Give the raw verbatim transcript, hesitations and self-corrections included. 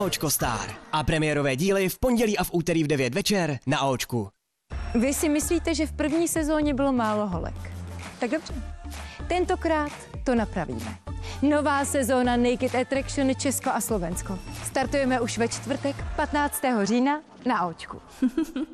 Očko Star. A premiérové díly v pondělí a v úterý v devět večer na Očku. Vy si myslíte, že v první sezóně bylo málo holek. Tak dobře. Tentokrát to napravíme. Nová sezóna Naked Attraction Česko a Slovensko. Startujeme už ve čtvrtek patnáctého října na Očku.